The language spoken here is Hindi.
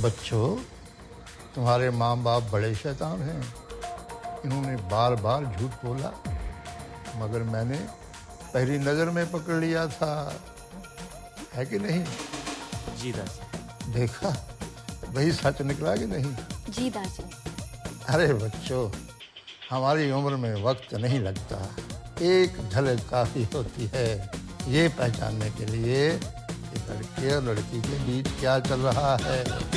बच्चों, तुम्हारे माँ बाप बड़े शैतान हैं। इन्होंने बार बार झूठ बोला, मगर मैंने पहली नज़र में पकड़ लिया था, है कि नहीं? जी दादी। देखा, वही सच निकला कि नहीं? जी दादी। अरे बच्चों, हमारी उम्र में वक्त नहीं लगता, एक झलक काफ़ी होती है ये पहचानने के लिए कि लड़के और लड़की के बीच क्या चल रहा है।